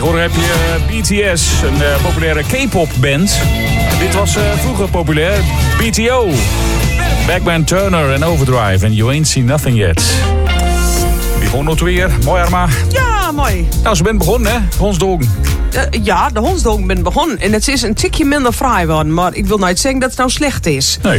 Tegenwoordig heb je BTS, een populaire K-pop band. Dit was vroeger populair, BTO. Backman Turner en Overdrive en You Ain't Seen Nothing Yet. Begon het weer, mooi Arma. Ja, mooi. Nou, ze bent begonnen hè, hondsdogen. Ja, de hondsdogen ben begonnen. En het is een tikje minder fraai worden. Maar ik wil nooit zeggen dat het nou slecht is. Nee.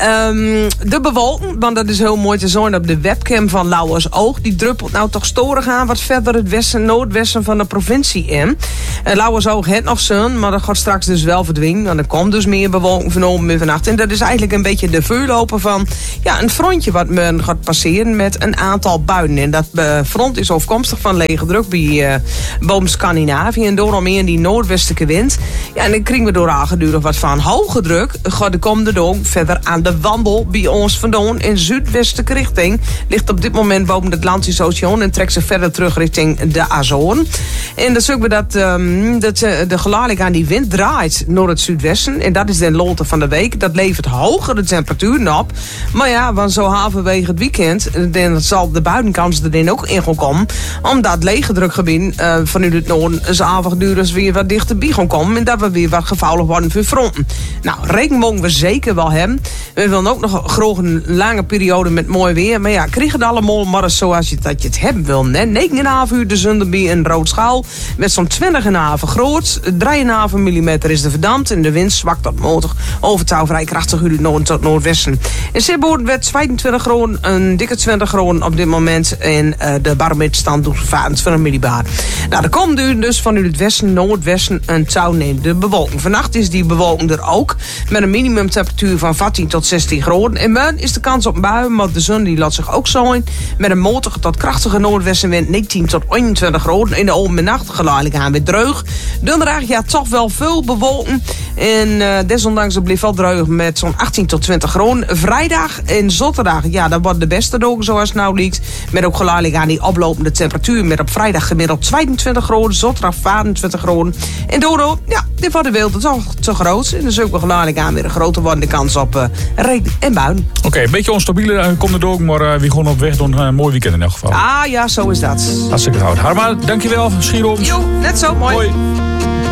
De bewolking, want dat is heel mooi te zien op de webcam van Lauwers Oog. Die druppelt nou toch storig aan wat verder het westen, noordwesten van de provincie in. Lauwers Oog heeft nog zon, maar dat gaat straks dus wel verdwijnen. Want er komt dus meer bewolking vanavond en vannacht. En dat is eigenlijk een beetje de voorloper van een frontje wat men gaat passeren met een aantal buien. En dat front is afkomstig van lege druk bij boven Scandinavië. En door meer in die noordwestelijke wind. Ja, en dan krijgen we door aangedurig wat van hoge druk. Gaat de komende dag verder aan de wandel bij ons vandaan in zuidwestelijke richting. Ligt op dit moment boven de Atlantische Oceaan en trekt zich verder terug richting de Azoren. En dan zien we dat de geleidelijk aan die wind draait naar het zuidwesten. En dat is de lolte van de week. Dat levert hogere temperaturen op. Maar ja, want zo halverwege het weekend dan zal de buitenkans erin ook in gaan komen. Omdat lege drukgebied vanuit het noorden zijn avondduren weer wat dichterbij gaan komen. En dat we weer wat gevouwen worden voor fronten. Nou, regen mogen we zeker wel hebben. We willen ook nog graag een lange periode met mooi weer. Maar ja, krijg het allemaal maar zoals je het hebben wil. 9,5 uur de zon bij een rood schaal. Met zo'n 20,5 groot. 3,5 mm is de verdampt. En de wind zwakt tot matig. Overtouw vrij krachtig uit het noorden tot noordwesten. In Zeeborn werd 22 graden. Een dikke 20 graden op dit moment. En de barometer stand doet 25 millibar. Nou, er komt dus vanuit het westen, noordwesten een touw neemt de bewolking. Vannacht is die bewolking er ook. Met een minimumtemperatuur van 14 tot 16 graden. En morgen is de kans op buien, maar de zon die laat zich ook zijn. Met een matige tot krachtige noordwestenwind 19 tot 21 graden. In de open en nacht geleidelijk aan weer dreug. Donderdag toch wel veel bewolking. En desondanks blijft wel dreug met zo'n 18 tot 20 graden. Vrijdag en zaterdag, dat wordt de beste dag zoals het nou lijkt. Met ook geleidelijk aan die oplopende temperatuur. Met op vrijdag gemiddeld 22 graden, zaterdag 24 graden. En daardoor, dit wordt de wereld toch te groot. En dus ook wel geleidelijk aan weer een grote wordende kans op regen en buien. Oké, een beetje onstabiele komt het ook, maar we gaan op weg door een mooi weekend in elk geval. Ah ja, zo is dat. Hartstikke goed. Harma, dankjewel. Schierom. Jo, net zo mooi.